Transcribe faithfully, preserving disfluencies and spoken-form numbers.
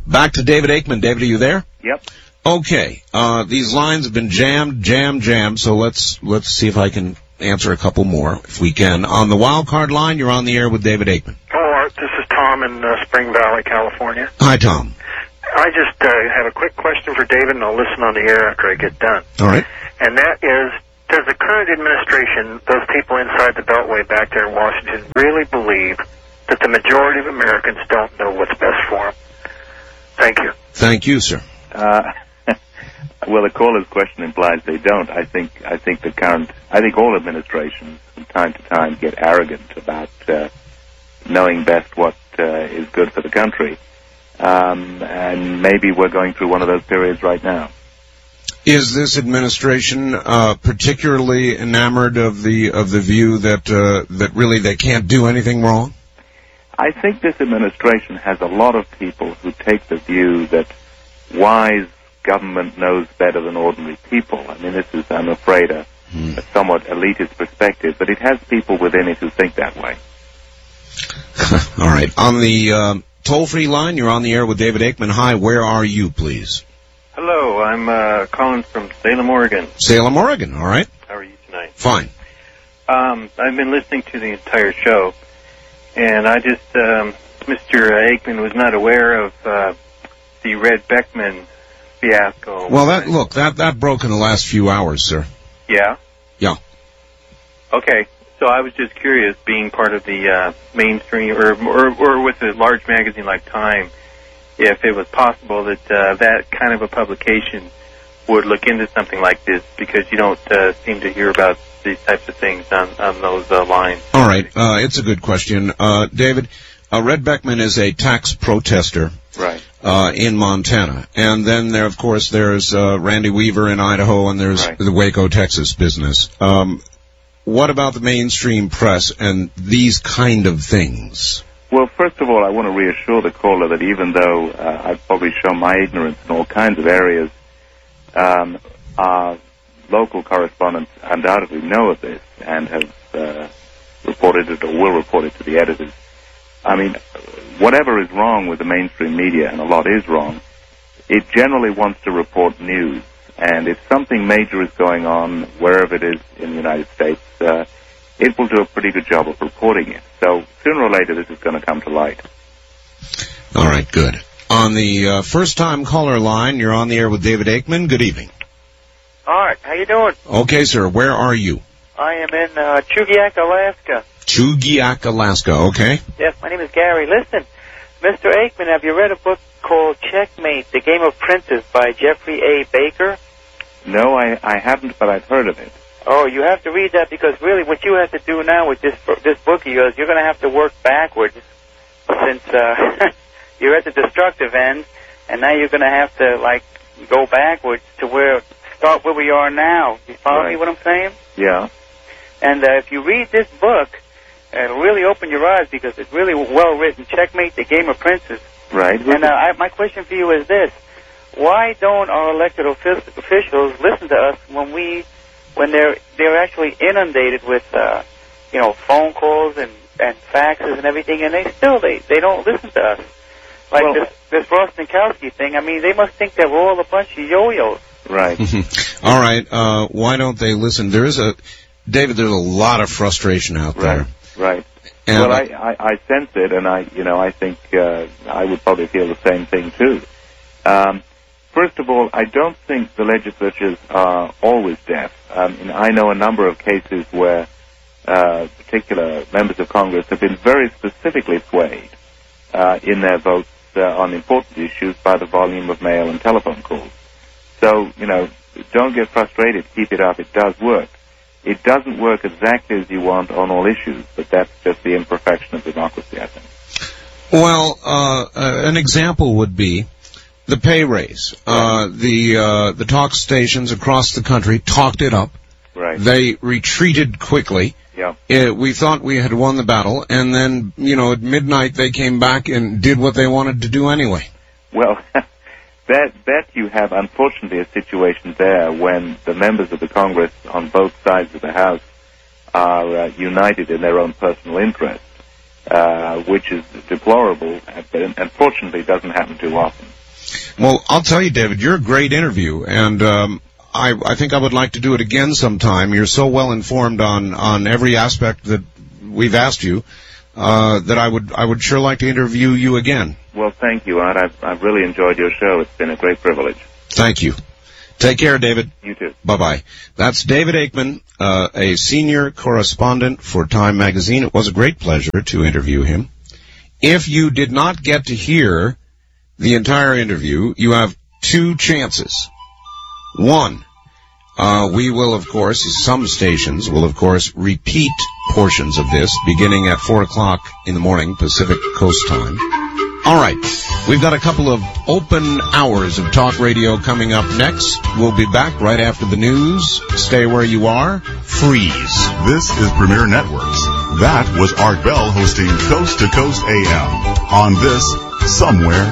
Back to David Aikman. David, are you there? Yep. Okay. Uh, these lines have been jammed, jammed, jammed, so let's let's see if I can answer a couple more, if we can. On the wild card line, you're on the air with David Aikman. Hello, Art. This is Tom in uh, Spring Valley, California. Hi, Tom. I just uh, have a quick question for David, and I'll listen on the air after I get done. All right. And that is, does the current administration, those people inside the Beltway back there in Washington, really believe that the majority of Americans don't know what's best for them? Thank you. Thank you, sir. Uh, well, the caller's question implies they don't. I think I think the current, I think all administrations from time to time get arrogant about uh, knowing best what uh, is good for the country. Um, and maybe we're going through one of those periods right now. Is this administration uh, particularly enamored of the of the view that uh, that really they can't do anything wrong? I think this administration has a lot of people who take the view that wise government knows better than ordinary people. I mean, this is, I'm afraid, a, hmm. a somewhat elitist perspective, but it has people within it who think that way. All right. On the uh, toll-free line, you're on the air with David Aikman. Hi, where are you, please? Hello, I'm uh, calling from Salem, Oregon. Salem, Oregon, all right. How are you tonight? Fine. Um, I've been listening to the entire show, and I just, um, Mister Aikman was not aware of uh, the Red Beckman fiasco. Well, that look, that, that broke in the last few hours, sir. Yeah? Yeah. Okay, so I was just curious, being part of the uh, mainstream, or, or or with a large magazine like Time, if it was possible that uh, that kind of a publication would look into something like this, because you don't uh, seem to hear about these types of things on, on those uh, lines. All right, uh, it's a good question. Uh, David, uh, Red Beckman is a tax protester. Right. Uh, in Montana. And then there, of course, there's uh, Randy Weaver in Idaho, and there's right. the Waco, Texas business. Um, what about the mainstream press and these kind of things? Well, first of all, I want to reassure the caller that even though uh, I've probably shown my ignorance in all kinds of areas, um, our local correspondents undoubtedly know of this and have uh, reported it or will report it to the editors. I mean, whatever is wrong with the mainstream media, and a lot is wrong, it generally wants to report news. And if something major is going on, wherever it is in the United States, uh, it will do a pretty good job of reporting it. So sooner or later, this is going to come to light. All right, good. On the uh, first-time caller line, you're on the air with David Aikman. Good evening. All right, how you doing? Okay, sir. Where are you? I am in uh, Chugiak, Alaska. Chugiak, Alaska. Okay. Yes, my name is Gary. Listen, Mister Aikman, have you read a book called Checkmate, The Game of Princes by Jeffrey A. Baker? No, I, I haven't, but I've heard of it. Oh, you have to read that, because really what you have to do now with this this book of yours, you're going to have to work backwards, since uh, you're at the destructive end, and now you're going to have to, like, go backwards to where, start where we are now. You follow Right. me what I'm saying? Yeah. And uh, if you read this book, it'll really open your eyes, because it's really well written. Checkmate, The Game of Princes. Right. And uh, I, my question for you is this. Why don't our elected offic- officials listen to us when we, when they're they're actually inundated with, uh, you know, phone calls and, and faxes and everything, and they still, they, they don't listen to us? Like Well, this, this Rostenkowski thing, I mean, they must think that we're all a bunch of yo-yos. Right. All right. Uh, why don't they listen? There is a, David, there's a lot of frustration out there. Right. Right. And well, I, I, I sense it, and I, you know, I think uh, I would probably feel the same thing too. Um, first of all, I don't think the legislatures are always deaf. Um, and I know a number of cases where uh, particular members of Congress have been very specifically swayed uh, in their votes uh, on important issues by the volume of mail and telephone calls. So, you know, don't get frustrated. Keep it up. It does work. It doesn't work exactly as you want on all issues, but that's just the imperfection of democracy, I think. Well, uh, uh, an example would be the pay raise. Uh, the uh, the talk stations across the country talked it up. Right. They retreated quickly. Yeah. Uh, we thought we had won the battle, and then, you know, at midnight they came back and did what they wanted to do anyway. Well, that that you have, unfortunately, a situation there when the members of the Congress on both sides of the House are uh, united in their own personal interest, uh, which is deplorable, but unfortunately doesn't happen too often. Well, I'll tell you, David, you're a great interview, and um, I, I think I would like to do it again sometime. You're so well informed on, on every aspect that we've asked you uh, that I would I would sure like to interview you again. Well, thank you, Art. I've, I've really enjoyed your show. It's been a great privilege. Thank you. Take care, David. You too. Bye-bye. That's David Aikman, uh, a senior correspondent for Time Magazine. It was a great pleasure to interview him. If you did not get to hear the entire interview, you have two chances. One, uh, we will, of course, some stations will, of course, repeat portions of this beginning at four o'clock in the morning, Pacific Coast time. All right. We've got a couple of open hours of talk radio coming up next. We'll be back right after the news. Stay where you are. Freeze. This is Premier Networks. That was Art Bell hosting Coast to Coast A M on this Somewhere